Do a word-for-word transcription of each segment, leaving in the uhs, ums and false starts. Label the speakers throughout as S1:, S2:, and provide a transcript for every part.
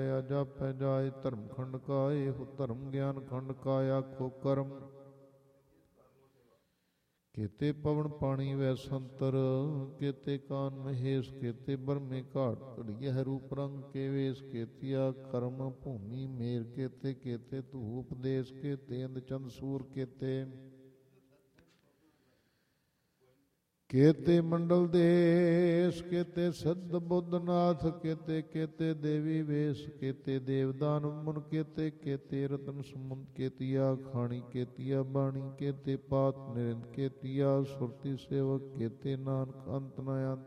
S1: ਜਾਪੈ ਜਾਏ ਧਰਮ ਖੰਡ ਕਾ ਇਹੋ ਧਰਮ ਗਿਆਨ ਖੰਡ ਕਾ ਆਖੋ ਕਰਮ। केते पवन पानी वै संतर केते कान महेश केते बरमे घाट घड़िया रूप रंग के वेश केतिया कर्म भूमि मेर केते केते धूप देश केते अंध चंद सूर केते केते मंडल देश केते सिद्ध बुद्धनाथ केते केते देवी वेश केते देवदान मुन केते केते रतन समुंद केतिया खाणी केतिया बाणी केते पात निरंत केतिया सुरति सेवक केते नानक अंत न अंत।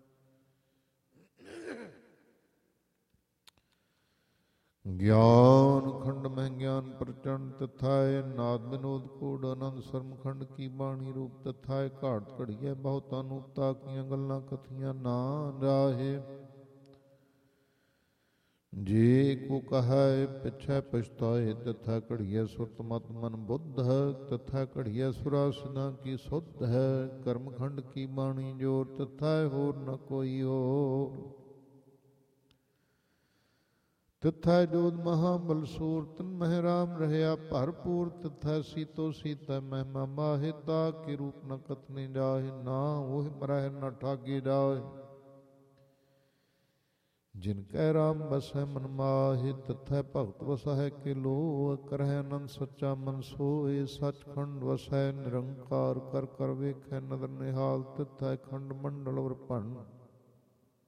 S1: ज्ञान खंड में ज्ञान प्रचंड तथाय नाद विनोद कूड़ आनंद शर्म खंड की बाणी रूप तथाय घाट घड़िया बहुत अनूपता किया गल्लां कथियां ना राहे। जे को कहे पिछै पछताए तथा घड़िया सुरत मत मन बुद्ध तथा घड़िया सुरा सिद्धां की सुध है। कर्म खंड की बाणी जोर तथाय होर न कोई और तथा जोध महाबल सूर तन मह राम रहया भरपूर तथा सीतो सीता महिमा माहे ता के रूप न कथने जाहे ना ओह मरह न ठागे जाए। जिनकै राम बसै मन माहे तथा भगत वसै के लो करह आनंद सच्चा मन सोए। सचखंड वसै निरंकार कर कर वेखै नदर निहाल तथा खंड मंडल और भंड